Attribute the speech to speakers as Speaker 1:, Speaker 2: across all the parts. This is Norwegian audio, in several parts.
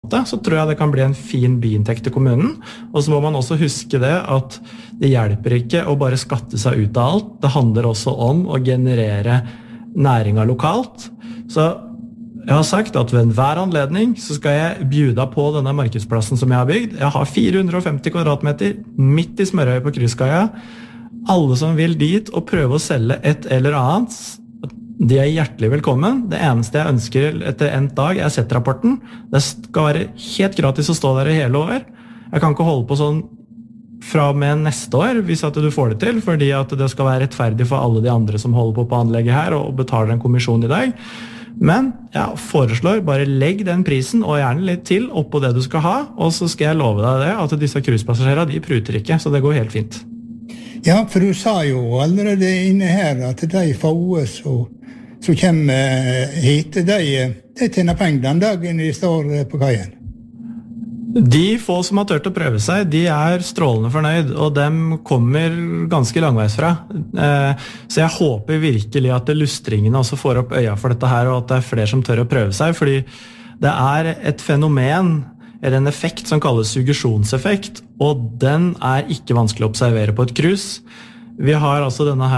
Speaker 1: måte, så tror jeg det kan bli en fin biinntekt til kommunen. Og så må man også huske det at det hjelper ikke å bare skatte seg ut av alt. Det handler også om å generere næringa lokalt. Så jeg har sagt at ved enhver anledning så skal jeg bjuda på denne markedsplassen som jeg har bygd. Jeg har 450 kvadratmeter midt i Smørøy på Krysskaia. Alle som vil dit og prøve å selge et eller annet, de er hjertelig velkommen. Det eneste jeg ønsker etter en dag er sett-rapporten. Det skal være helt gratis å stå der i hele år. Jeg kan ikke holde på sånn fra og med neste år, hvis at du får det til, fordi at det skal være rettferdig for alle de andre som holder på anlegget her og betaler en kommisjon i dag. Men jeg foreslår bare legg den prisen og gjerne litt til oppå det du skal ha, og så skal jeg love deg det at disse cruisepassasjerene, de pruter ikke, så det går helt fint.
Speaker 2: Ja, for du sa jo allerede inne her at de få som kommer hit, de tjener penger den dagen de står på kaien.
Speaker 1: De få som har tørt å prøve seg, de er strålende fornøyd, og dem kommer ganske langveis fra. Så jeg håper virkelig at lustringene også får opp øya for dette her, og at det er flere som tør å prøve seg, fordi det er et fenomen, eller en effekt som kalles suggesjonseffekt, og den er ikke vanskelig å observere på et cruise. Vi har altså denne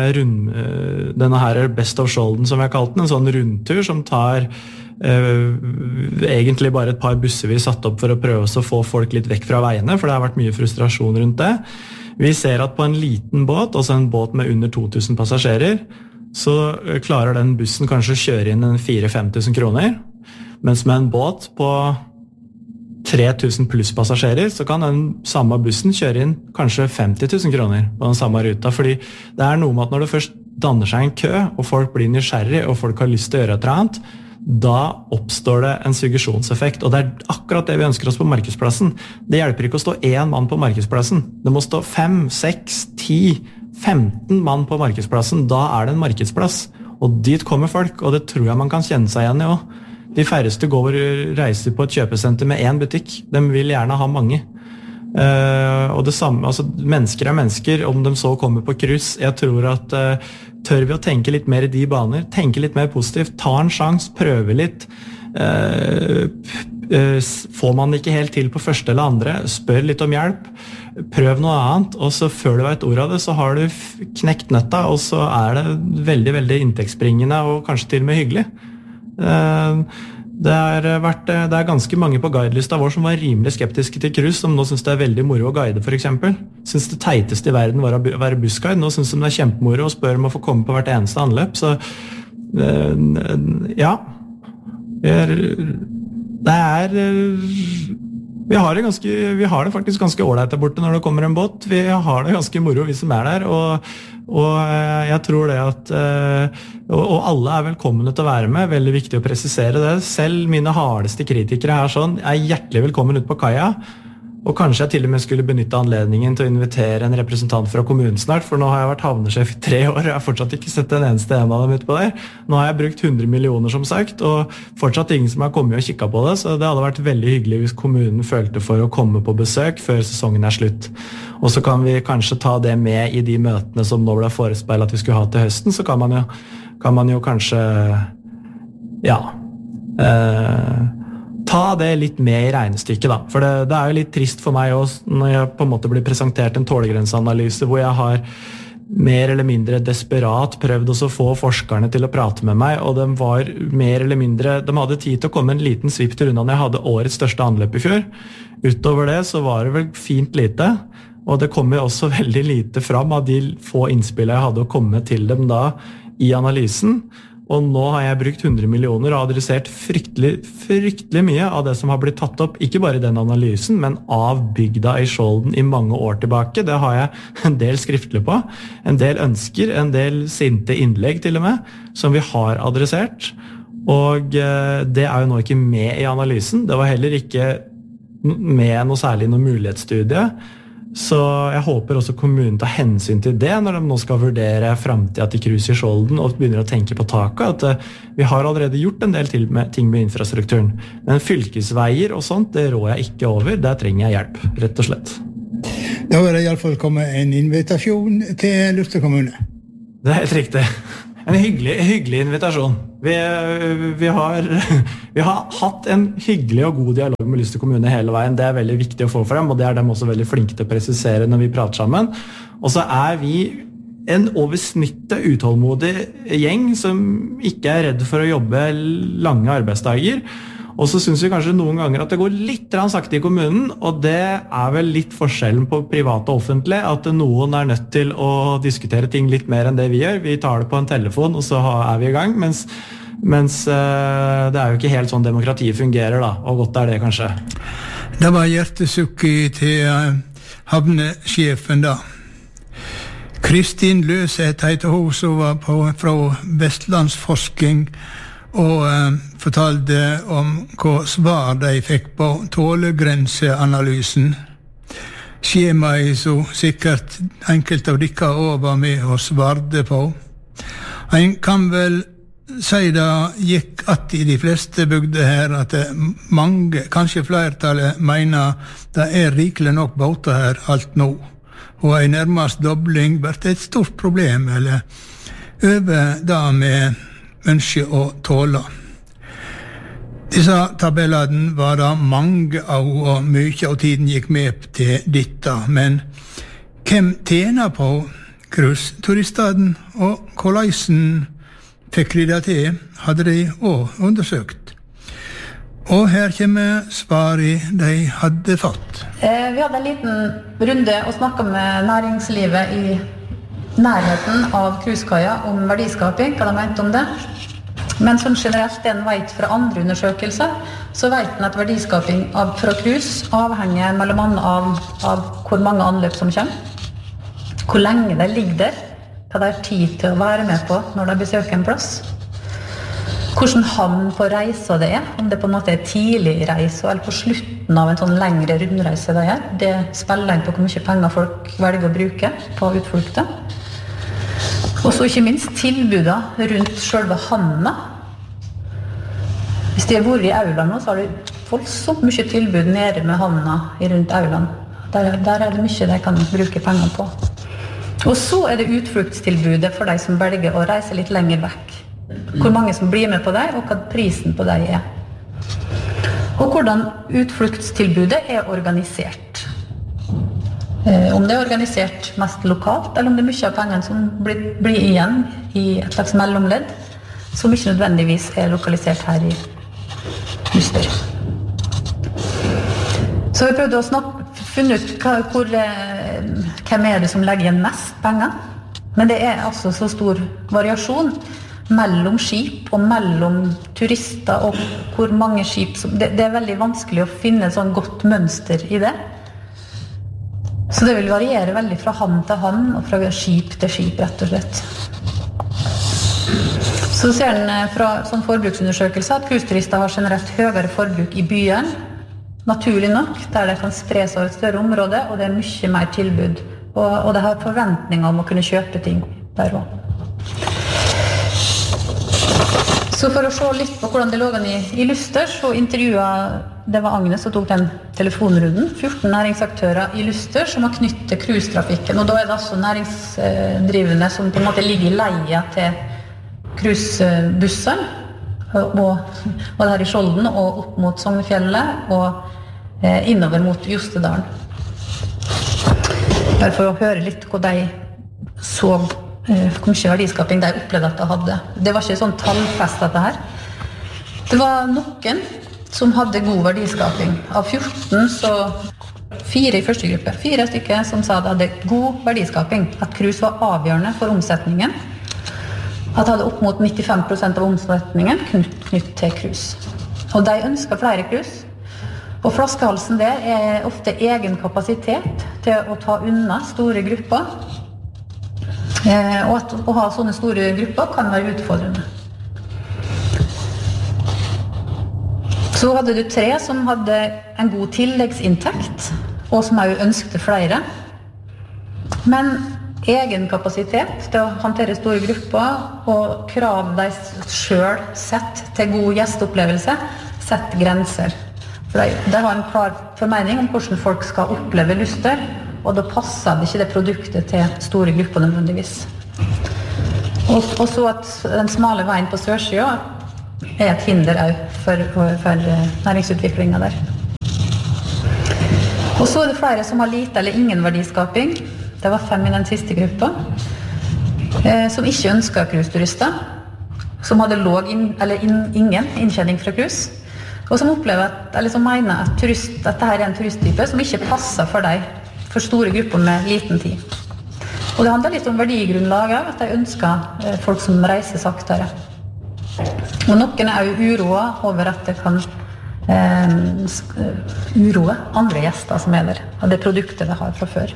Speaker 1: her Best of Skjolden, som jeg har kalt den, en sånn rundtur som tar egentlig bare et par busser vi satt opp for å prøve å få folk litt vekk fra veiene, for det har vært mye frustrasjon rundt det. Vi ser at på en liten båt, altså en båt med under 2000 passasjerer, så klarer den bussen kanskje å kjøre inn 4-5 tusen kroner, mens med en båt på 3000 pluss passasjerer, så kan den samme bussen kjøre inn kanskje 50 000 kroner på den samme ruta, fordi det er noe med at når det først danner seg en kø, og folk blir nysgjerrig, og folk har lyst til å gjøre et eller annet, da oppstår det en suggesjonseffekt, og det er akkurat det vi ønsker oss på markedsplassen. Det hjelper ikke å stå 1 mann på markedsplassen. Det må stå 5, 6, 10, 15 mann på markedsplassen. Da er det en markedsplass, og dit kommer folk, og det tror jeg man kan kjenne seg igjen i også. De færreste går og reiser på et kjøpesenter med 1 butikk. De vil gjerne ha mange. Og det samme, altså mennesker er mennesker, om de så kommer på kryss. Jeg tror at tør vi å tenke litt mer i de baner, tenke litt mer positivt, ta en sjans, prøve litt. Får man det ikke helt til på første eller andre, spør litt om hjelp, prøv noe annet, og så før du vet ordet av det, så har du knekt nøtta, og så er det veldig, veldig inntektsbringende og kanskje til og med hyggelig. Det er ganske mange på guidelista vår som var rimelig skeptiske til cruise, som nå synes det er veldig moro å guide for eksempel. Synes det teiteste i verden var å være bussguide, nå synes de det er kjempemoro og spør om å få komme på hvert eneste anløp, så ja, vi har det faktisk ganske ordentlig der borte når det kommer en båt. Vi har det ganske moro, vi som er der, og jeg tror det at og alle er velkomne til å være med. Veldig viktig å presisere det. Selv mine hardeste kritikere er hjertelig velkommen ut på kaia. Og kanskje jeg til og med skulle benytte anledningen til å invitere en representant fra kommunen snart, for nå har jeg vært havnesjef i 3 år, og jeg har fortsatt ikke sett en eneste en av dem ut på der. Nå har jeg brukt 100 millioner som sagt, og fortsatt ingen som har kommet og kikket på det, så det hadde vært veldig hyggelig hvis kommunen følte for å komme på besøk før sesongen er slutt. Og så kan vi kanskje ta det med i de møtene som nå ble forespeilet at vi skulle ha til høsten, så kan man jo kanskje ta det litt med i regnestykket da, for det er jo litt trist for meg også når jeg på en måte blir presentert en tålegrenseanalyse hvor jeg har mer eller mindre desperat prøvd å få forskerne til å prate med meg, og de var mer eller mindre, de hadde tid til å komme en liten svipptur unna når jeg hadde årets største anløp i fjor. Utover det så var det vel fint lite, og det kom jo også veldig lite fram av de få innspillene jeg hadde å komme til dem da i analysen. Og nå har jeg brukt 100 millioner og adressert fryktelig mye av det som har blitt tatt opp, ikke bare i den analysen, men av bygda i Skjolden i mange år tilbake. Det har jeg en del skriftlig på, en del ønsker, en del sinte innlegg til og med, som vi har adressert. Og det er jo nå ikke med i analysen. Det var heller ikke med noe særlig noe mulighetsstudie. Så jeg håper også kommunen tar hensyn til det når de nå skal vurdere fremtiden til cruise i Skjolden og begynner å tenke på taket, at vi har allerede gjort en del ting med infrastrukturen. Men fylkesveier og sånt, det rår jeg ikke over. Der trenger jeg hjelp, rett og slett.
Speaker 2: Da vil det i alle fall komme en invitasjon til Luster kommune.
Speaker 1: Det er helt riktig. En hyggelig invitasjon. Vi har hatt en hyggelig og god dialog med Luster kommune hele veien. Det veldig viktig å få frem, og det dem også veldig flinke til å presisere når vi prater sammen. Og så vi en over snittet utålmodig gjeng som ikke redd for å jobbe lange arbeidsdager. Og så synes vi kanskje noen ganger at det går litt sakte i kommunen, og det vel litt forskjellen på privat og offentlig, at noen nødt til å diskutere ting litt mer enn det vi gjør. Vi tar det på en telefon, og så vi i gang, mens det jo ikke helt sånn demokratiet fungerer da, og godt det kanskje.
Speaker 2: Det var hjertesukket til havnesjefen da. Kristin Løseth heter hun som var fra Vestlandsforsking, og fortalte om hva svar de fikk på tålegrenseanalysen. Skjemaet så sikkert enkelte av dere også var med og svarte på. En kan vel si det gikk att i de fleste bygder her at mange, kanskje flertallet, mener det rikelig nok båter her alt nå. Og en nærmest dobling blir et stort problem, eller over det med ønske å tåle. Disse tabellene var det mange av, og mye av tiden gikk med til dette. Men hvem tjener på cruiseturistene, og hvordan fikk de det til, hadde de også undersøkt. Og her kommer svaret de hadde fått.
Speaker 3: Vi hadde en liten runde og snakket med næringslivet i nærheten av cruisekaia om verdiskaping, hva de mente om det. Men som generelt en vet fra andre undersøkelser, så vet en at verdiskaping fra cruise avhenger mellom annet av hvor mange anløp som kommer, hvor lenge de ligger der, hva de har tid til å være med på når de besøker en plass, hvordan havn på reisa det om det på en måte tidlig reise eller på slutten av en sånn lengre rundreise det spiller inn på hvor mye penger folk velger å bruke på utflukter. Og så ikke minst tilbudet rundt selve havna. Hvis de har vært i Auland nå, så har de voldsomt mye tilbud nede med havna rundt Auland. Der det mye de kan bruke penger på. Og så det utfluktstilbudet for de som velger å reise litt lenger vekk. Hvor mange som blir med på det, og hva prisen på det Og hvordan utfluktstilbudet organisert. Om det organisert mest lokalt, eller om det mye av pengene som blir igjen i et slags mellomledd, som ikke nødvendigvis lokalisert her i Luster. Så vi prøvde å finne ut hvem det som legger igjen mest penger. Men det altså så stor variasjon mellom skip og mellom turister, og hvor mange skip det veldig vanskelig å finne et sånn godt mønster i det. Så det vil variere veldig fra havn til havn og fra skip til skip, rett og slett. Så ser en fra sånn forbruksundersøkelse at cruiseturister har generelt høyere forbruk i byen, naturlig nok, der det kan spre seg over et større område, og det mye mer tilbud. Og det har forventninger om å kunne kjøpe ting der også. Så for å se litt på hvordan det lå an i Luster, så intervjuet det var Agnes som tok den telefonrunden. 14 næringsaktører i Luster som har knyttet cruisetrafikken, og da det altså næringsdrivende som på en måte ligger i leia til cruisebussene, og det her i Skjolden, og opp mot Sognefjellet, og innover mot Jostedalen. Bare for å høre litt hva de så, hvor mye verdiskaping de opplevde at de hadde. Det var ikke sånn tallfest dette her. Det var noen som hadde god verdiskaping. Av 14 så 4 i første gruppe. 4 stykker som sa at de hadde god verdiskaping. At cruise var avgjørende for omsetningen. At de hadde opp mot 95% av omsetningen knytt til cruise. Og de ønsket flere cruise. Og flaskehalsen der ofte egen kapasitet til å ta unna store grupper. Og at å ha sånne store grupper kan være utfordrende. Så hadde du 3 som hadde en god tilleggsinntekt, og som også ønsket flere. Men egen kapasitet til å håndtere store grupper og krav de selv sett til god gjesteopplevelse, sett grenser. For de har en klar formening om hvordan folk skal oppleve Luster, og da passer det ikke det produktet til store grupper nødvendigvis. Og så at den smale veien på sørsida et hinder for næringsutviklingen der. Og så det flere som har lite eller ingen verdiskaping. Det var 5 i den siste gruppa, som ikke ønsket cruiseturister, som hadde ingen inntjening fra cruise, og som opplever eller som mener at dette her en turisttype som ikke passer for store grupper med liten tid. Og det handler litt om verdigrunnlaget, at de ønsker folk som reiser saktere. Og noen jo uroet over at det kan uroe andre gjester som der, av det produktet de har fra før.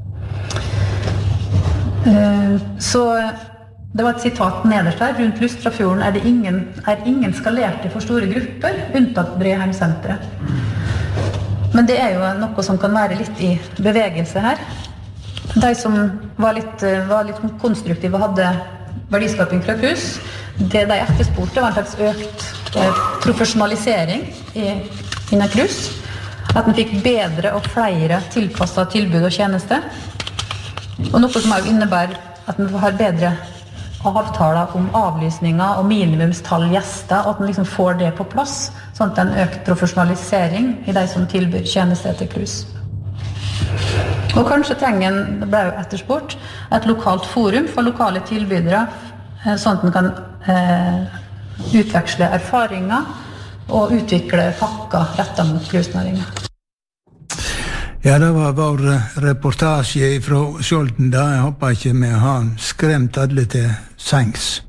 Speaker 3: Så det var et sitat nederst her. Rundt Lustrafjorden ingen skalerte for store grupper, unntatt Breheim-senteret. Men det jo noe som kan være litt i bevegelse her. De som var litt konstruktive og hadde verdiskaping fra cruise, det de etterspurte var en slags økt profesjonalisering innen cruise. At man fikk bedre og flere tilpasset tilbud og tjenester. Og noe som innebærer at man har bedre avtaler om avlysninger og minimumstall gjester, og at man liksom får det på plass, sånn at det en økt profesjonalisering i de som tilbyr tjenester til cruise. Og kanskje trenger det ble jo etterspurt, et lokalt forum for lokale tilbydere, sånn at man kan utveksle erfaringer og utvikle pakker rettet mot cruisenæringen.
Speaker 2: Ja, det var vår reportasje fra Skjolden da. Jeg håper ikke vi har skremt alle til sengs.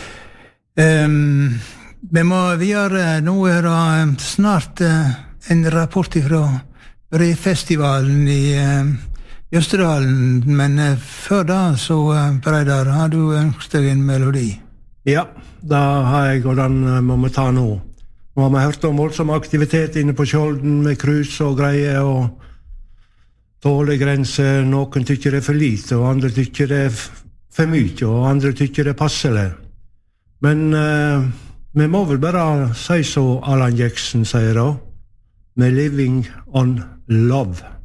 Speaker 2: Vi må videre. Nå det snart en rapport fra Brefestivalen i Østerdalen, men før da så, Breidar, har du ønsket deg en melodi?
Speaker 4: Ja, da har jeg, og den må vi ta nå. Nå har vi hørt om voldsom aktivitet inne på Skjolden med cruise og greier, og tålegrenser. Noen tykker det for lite, og andre tykker det for mye, og andre tykker det passelig. Men vi må vel bare si så Alan Jackson sier da, med Living on Love.